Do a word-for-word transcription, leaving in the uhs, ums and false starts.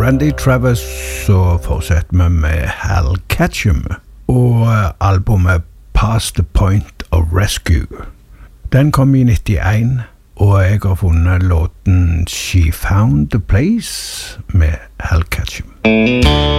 Randy Travis, så fortsetter vi med Hal Ketchum og albumet Past the Point of Rescue. Den kom i nittien, og jeg har funnet låten She Found the Place med Hal Ketchum.